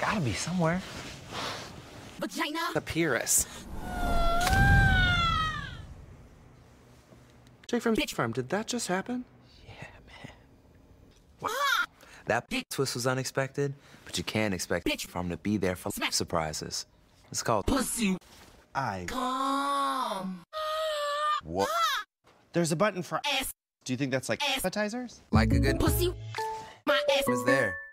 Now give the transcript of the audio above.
gotta be somewhere. Vagina. The Pyrrhus. Jake from Bitch Farm, did that just happen? Yeah, man. What? That twist was unexpected, but you can't expect Bitch Farm to be there for surprises. It's called Pussy. Come. What? There's a button for ass. Do you think that's like appetizers? like a good Pussy. My ass was there.